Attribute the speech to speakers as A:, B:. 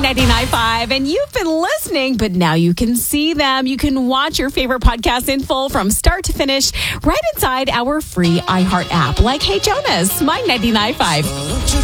A: 99.5, and you've been listening, but now you can see them. You can watch your favorite podcasts in full from start to finish right inside our free iHeart app. Like Hey Jonas, My 99.5.